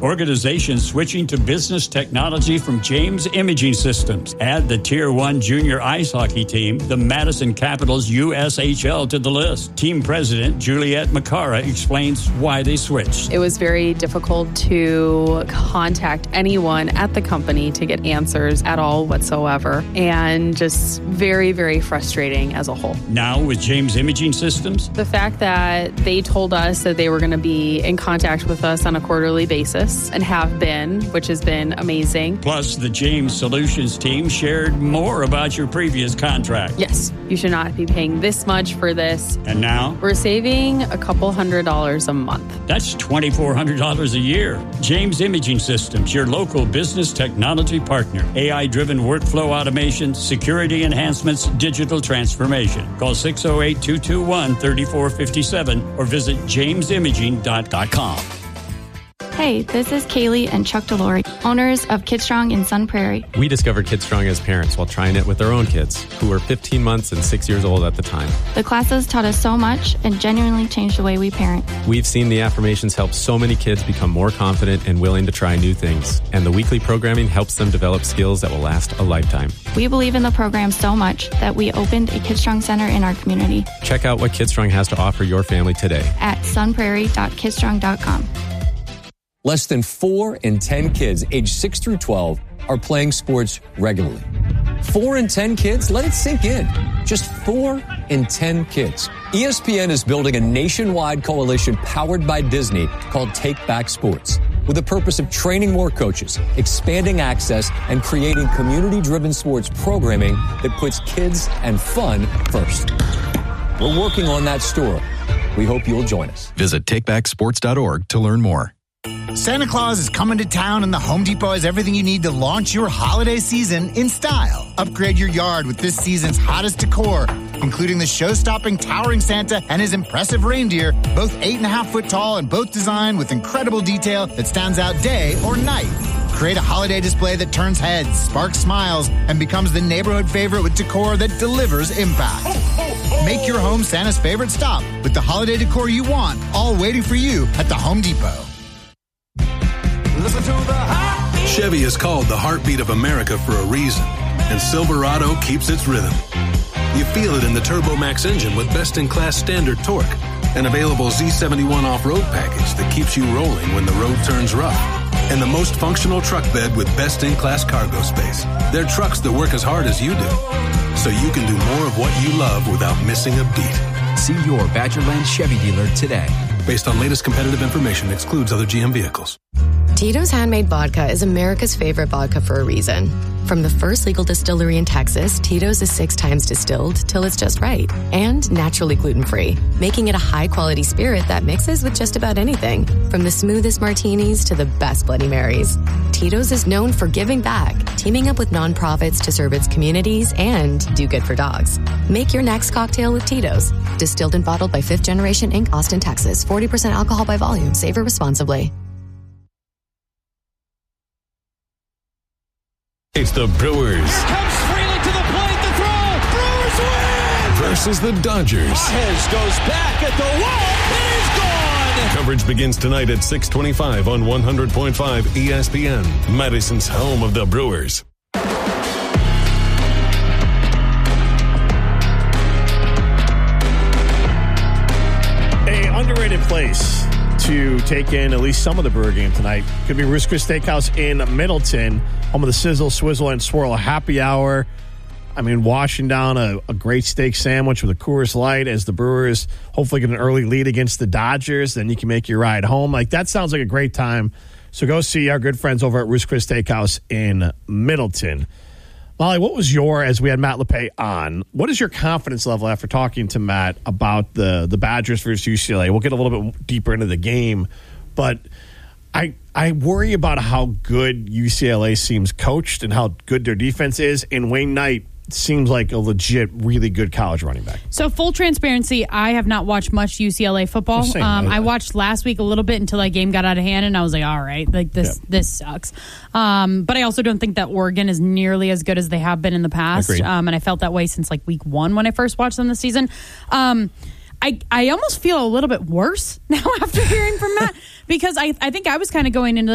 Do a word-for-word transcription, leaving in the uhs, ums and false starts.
Organizations switching to business technology from James Imaging Systems. Add the Tier one junior ice hockey team, the Madison Capitals U S H L, to the list. Team President Juliette Macara explains why they switched. It was very difficult to contact anyone at the company to get answers at all whatsoever, and just very, very frustrating as a whole. Now with James Imaging Systems, the fact that they told us that they were going to be in contact with us on a quarterly basis and have been, which has been amazing. Plus, the James Solutions team shared more about your previous contract. Yes, you should not be paying this much for this. And now? We're saving a couple hundred dollars a month. That's two thousand four hundred dollars a year. James Imaging Systems, your local business technology partner. A I-driven workflow automation, security enhancements, digital transformation. Call six oh eight, two two one, three four five seven or visit james imaging dot com. Hey, this is Kaylee and Chuck Delory, owners of KidStrong in Sun Prairie. We discovered KidStrong as parents while trying it with our own kids, who were fifteen months and six years old at the time. The classes taught us so much and genuinely changed the way we parent. We've seen the affirmations help so many kids become more confident and willing to try new things. And the weekly programming helps them develop skills that will last a lifetime. We believe in the program so much that we opened a KidStrong Center in our community. Check out what KidStrong has to offer your family today at sun prairie dot kidstrong dot com. Less than four in ten kids aged six through twelve are playing sports regularly. Four in ten kids? Let it sink in. Just four in ten kids. E S P N is building a nationwide coalition powered by Disney called Take Back Sports, with the purpose of training more coaches, expanding access, and creating community-driven sports programming that puts kids and fun first. We're working on that story. We hope you'll join us. Visit take back sports dot org to learn more. Santa Claus is coming to town, and the Home Depot has everything you need to launch your holiday season in style. Upgrade your yard with this season's hottest decor, including the show-stopping towering Santa and his impressive reindeer, both eight and a half foot tall and both designed with incredible detail that stands out day or night. Create a holiday display that turns heads, sparks smiles, and becomes the neighborhood favorite with decor that delivers impact. Make your home Santa's favorite stop with the holiday decor you want, all waiting for you at the Home Depot. Listen to the heartbeat. Chevy is called the heartbeat of America for a reason, and Silverado keeps its rhythm. You feel it in the TurboMax engine with best-in-class standard torque, an available Z seventy-one off-road package that keeps you rolling when the road turns rough, and the most functional truck bed with best-in-class cargo space. They're trucks that work as hard as you do, so you can do more of what you love without missing a beat. See your Badgerland Chevy dealer today. Based on latest competitive information, excludes other G M vehicles. Tito's Handmade Vodka is America's favorite vodka for a reason. From the first legal distillery in Texas, Tito's is six times distilled till it's just right. And naturally gluten-free, making it a high-quality spirit that mixes with just about anything. From the smoothest martinis to the best Bloody Marys. Tito's is known for giving back, teaming up with nonprofits to serve its communities and do good for dogs. Make your next cocktail with Tito's. Distilled and bottled by Fifth Generation Incorporated, Austin, Texas. forty percent alcohol by volume. Savor responsibly. It's the Brewers. Here comes Freeland to the plate, the throw. Brewers win! Versus the Dodgers. Baez goes back at the wall. It is gone! Coverage begins tonight at six twenty-five on one hundred point five E S P N, Madison's home of the Brewers. A underrated place to take in at least some of the Brewer game tonight could be Ruth's Chris Steakhouse in Middleton, home of the Sizzle, Swizzle, and Swirl happy hour. I mean, washing down a, a great steak sandwich with a Coors Light as the Brewers hopefully get an early lead against the Dodgers. Then you can make your ride home. Like, that sounds like a great time. So go see our good friends over at Ruth's Chris Steakhouse in Middleton. Molly, what was your, as we had Matt LePay on, what is your confidence level after talking to Matt about the, the Badgers versus U C L A? We'll get a little bit deeper into the game, but I I worry about how good U C L A seems coached and how good their defense is, and Wayne Knight seems like a legit, really good college running back. So full transparency, I have not watched much U C L A football. Same, um, I, I watched last week a little bit until that game got out of hand, and I was like, all right, like this, yep. this sucks. Um, but I also don't think that Oregon is nearly as good as they have been in the past. Um, and I felt that way since like week one when I first watched them this season. Um, I, I almost feel a little bit worse now after hearing from Matt because I, I think I was kind of going into